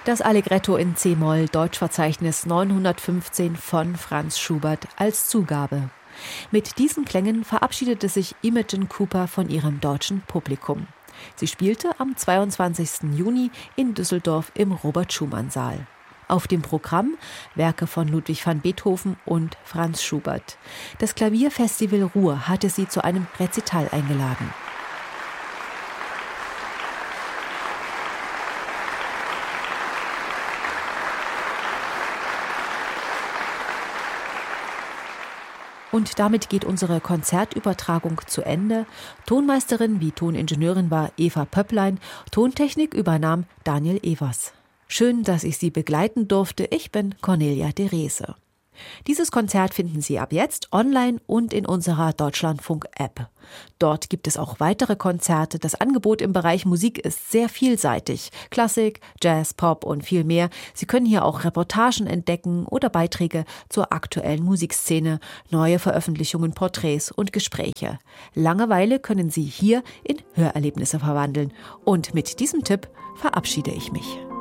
Das Allegretto in c-Moll, Deutschverzeichnis 915 von Franz Schubert als Zugabe. Mit diesen Klängen verabschiedete sich Imogen Cooper von ihrem deutschen Publikum. Sie spielte am 22. Juni in Düsseldorf im Robert-Schumann-Saal. Auf dem Programm Werke von Ludwig van Beethoven und Franz Schubert. Das Klavierfestival Ruhr hatte sie zu einem Rezital eingeladen. Und damit geht unsere Konzertübertragung zu Ende. Tonmeisterin wie Toningenieurin war Eva Pöpplein. Tontechnik übernahm Daniel Evers. Schön, dass ich Sie begleiten durfte. Ich bin Cornelia de Rese. Dieses Konzert finden Sie ab jetzt online und in unserer Deutschlandfunk-App. Dort gibt es auch weitere Konzerte. Das Angebot im Bereich Musik ist sehr vielseitig. Klassik, Jazz, Pop und viel mehr. Sie können hier auch Reportagen entdecken oder Beiträge zur aktuellen Musikszene, neue Veröffentlichungen, Porträts und Gespräche. Langeweile können Sie hier in Hörerlebnisse verwandeln. Und mit diesem Tipp verabschiede ich mich.